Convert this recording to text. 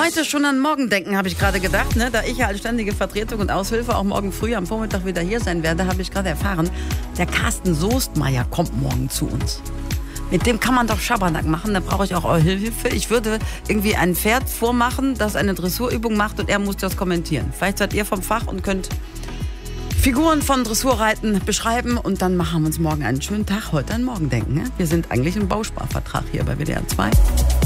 Heute schon an morgen denken, habe ich gerade gedacht. Ne? Da ich ja als ständige Vertretung und Aushilfe auch morgen früh am Vormittag wieder hier sein werde, habe ich gerade erfahren, der Carsten Soestmeier kommt morgen zu uns. Mit dem kann man doch Schabernack machen, da brauche ich auch eure Hilfe. Ich würde irgendwie ein Pferd vormachen, das eine Dressurübung macht und er muss das kommentieren. Vielleicht seid ihr vom Fach und könnt Figuren von Dressurreiten beschreiben und dann machen wir uns morgen einen schönen Tag. Heute an morgen denken. Ne? Wir sind eigentlich im Bausparvertrag hier bei WDR 2.